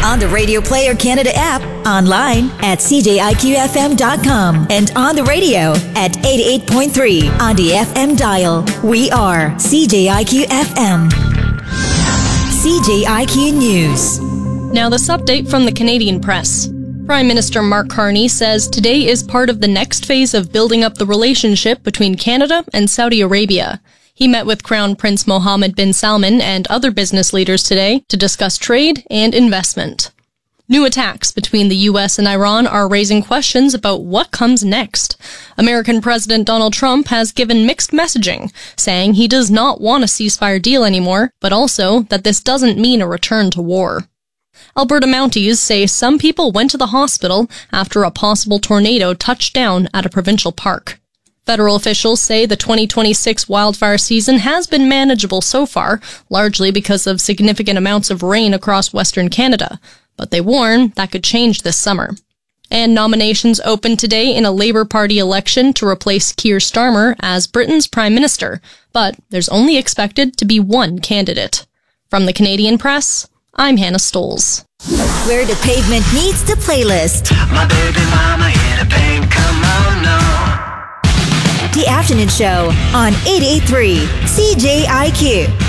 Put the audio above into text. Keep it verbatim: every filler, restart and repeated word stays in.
on the Radio Player Canada app, online at c j i q f m dot com, and on the radio at eighty-eight point three on the F M dial. We are C J I Q F M. C J I Q News. Now this update from the Canadian press. Prime Minister Mark Carney says today is part of the next phase of building up the relationship between Canada and Saudi Arabia. He met with Crown Prince Mohammed bin Salman and other business leaders today to discuss trade and investment. New attacks between the U S and Iran are raising questions about what comes next. American President Donald Trump has given mixed messaging, saying he does not want a ceasefire deal anymore, but also that this doesn't mean a return to war. Alberta Mounties say some people went to the hospital after a possible tornado touched down at a provincial park. Federal officials say the twenty twenty-six wildfire season has been manageable so far, largely because of significant amounts of rain across Western Canada, but they warn that could change this summer. And nominations open today in a Labour Party election to replace Keir Starmer as Britain's Prime Minister, but there's only expected to be one candidate. From the Canadian Press, I'm Hannah Stoles. Where the pavement meets the playlist. My baby mama in a pink kimono. The Afternoon Show on eighty-eight point three C J I Q.